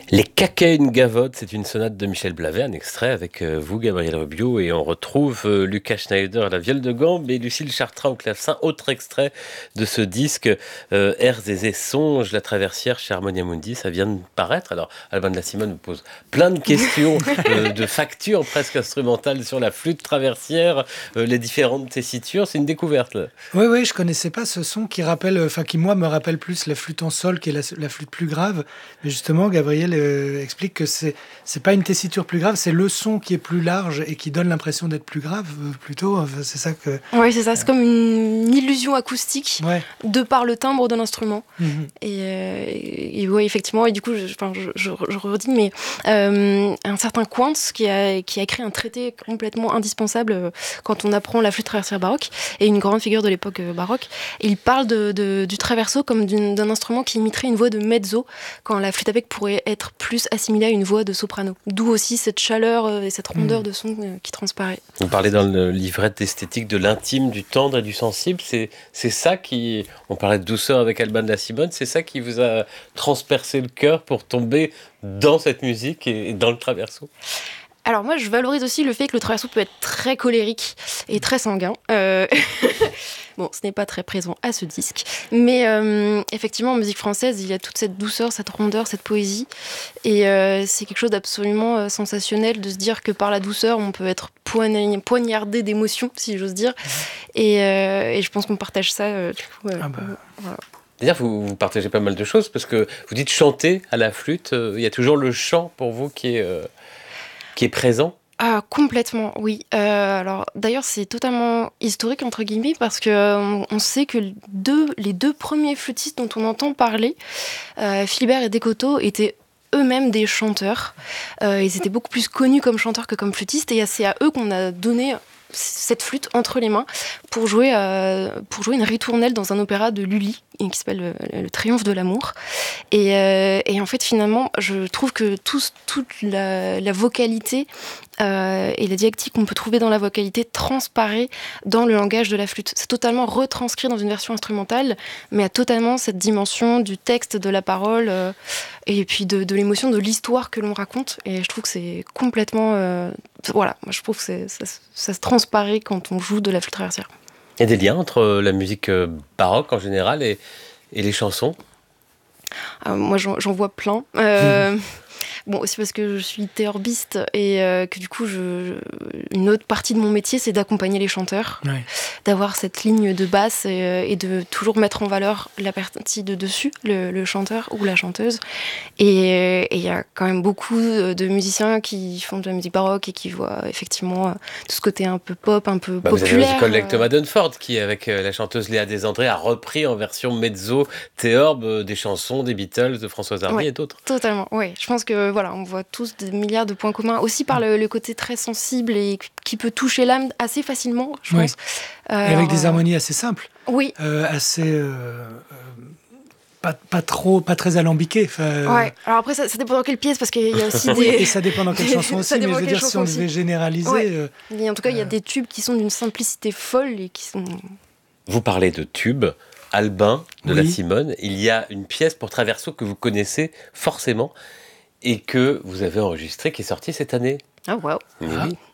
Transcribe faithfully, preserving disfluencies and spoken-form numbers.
Les Caquets une gavotte, c'est une sonate de Michel Blavet, un extrait avec euh, vous, Gabriel Rubio, et on retrouve euh, Lucas Schneider à la viole de gambe et Lucille Chartrand au clavecin. Autre extrait de ce disque, euh, Airs et songes, la traversière chez Harmonia Mundi, ça vient de paraître. Alors, Alban de la Simone vous pose plein de questions, euh, de factures presque instrumentales sur la flûte traversière, euh, les différentes tessitures, c'est une découverte. Là. Oui, oui, je connaissais pas ce son qui rappelle, enfin qui moi me rappelle plus la flûte en sol, qui est la, la flûte plus grave. Mais justement, Gabriel euh, explique que c'est c'est pas une tessiture plus grave, c'est le son qui est plus large et qui donne l'impression d'être plus grave euh, plutôt. Enfin, c'est ça que. Oui, c'est ça. C'est comme une illusion acoustique Ouais. de par le timbre de l'instrument. Mm-hmm. Et, euh, et, et ouais, effectivement. Et du coup, je, enfin, je, je, je redis, mais euh, un certain Quantz qui a qui a écrit un traité complètement indispensable euh, quand on apprend la flûte traversière baroque, et une grande figure de l'époque euh, baroque. Et il parle de, de, du traverso comme d'une, d'un instrument qui imiterait une voix de mezzo, quand la flûte à bec pourrait être plus assimilée à une voix de soprano. D'où aussi cette chaleur euh, et cette rondeur mmh. de son euh, qui transparaît. Vous parlez dans le livret d'esthétique de l'intime, du tendre et du sensible. C'est, c'est ça qui... On parlait de douceur avec Alban de la Simone. C'est ça qui vous a transpercé le cœur pour tomber dans cette musique et, et dans le traverso? Alors moi, je valorise aussi le fait que le traverso peut être très colérique et très sanguin. Euh... Bon, ce n'est pas très présent à ce disque. Mais euh, effectivement, en musique française, il y a toute cette douceur, cette rondeur, cette poésie. Et euh, c'est quelque chose d'absolument euh, sensationnel de se dire que par la douceur, on peut être poign- poignardé d'émotions, si j'ose dire. Et, euh, et je pense qu'on partage ça. Euh, du coup, euh, Ah bah. euh, voilà. D'ailleurs, vous, vous partagez pas mal de choses, parce que vous dites chanter à la flûte. Euh, il y a toujours le chant pour vous qui est... Euh... qui est présent? Ah, complètement, oui. Euh, alors, d'ailleurs, c'est totalement historique, entre guillemets, parce qu'on euh, on sait que deux, les deux premiers flûtistes dont on entend parler, euh, Philibert et Descoteaux, étaient eux-mêmes des chanteurs. Euh, ils étaient beaucoup plus connus comme chanteurs que comme flûtistes, et c'est à eux qu'on a donné cette flûte entre les mains pour jouer, euh, pour jouer une ritournelle dans un opéra de Lully qui s'appelle le, le Triomphe de l'amour. Et, euh, et en fait, finalement, je trouve que tout, toute la, la vocalité euh, et la dialectique qu'on peut trouver dans la vocalité transparaît dans le langage de la flûte. C'est totalement retranscrit dans une version instrumentale, mais a totalement cette dimension du texte, de la parole, euh, et puis de, de l'émotion, de l'histoire que l'on raconte. Et je trouve que c'est complètement... Euh, voilà, moi je trouve que c'est, ça, ça se transparaît quand on joue de la flûte traversière. Il y a des liens entre la musique baroque en général et, et les chansons? euh, Moi j'en, j'en vois plein. Euh, mmh. Bon, aussi parce que je suis théorbiste et euh, que du coup, je, une autre partie de mon métier, c'est d'accompagner les chanteurs, ouais. D'avoir cette ligne de basse et, et de toujours mettre en valeur la partie de dessus, le, le chanteur ou la chanteuse. Et il y a quand même beaucoup de musiciens qui font de la musique baroque et qui voient effectivement tout ce côté un peu pop, un peu bah, populaire. Vous avez un collègue Thomas Dunford qui, avec la chanteuse Léa Desandré, a repris en version mezzo, théorbe des chansons des Beatles, de Françoise Hardy ouais, et d'autres. Totalement, oui. Je pense que voilà, on voit tous des milliards de points communs, aussi par le, le côté très sensible et qui peut toucher l'âme assez facilement, je oui. pense. Euh, et avec des harmonies assez simples. Oui. Euh, assez... Euh, euh, pas, pas trop, pas très alambiquées. Euh... Ouais. Alors après, ça, ça dépend dans quelle pièce, parce qu'il y a aussi des... Oui, et ça dépend dans quelle chanson aussi, mais je veux dire, si on devait généraliser... Ouais. Euh, et en tout cas, il y a des tubes qui sont d'une simplicité folle et qui sont... Vous parlez de tubes. Albin de oui. la Simone, il y a une pièce pour traverso que vous connaissez forcément et que vous avez enregistrée, qui est sortie cette année. Ah, waouh. Oui. Ah.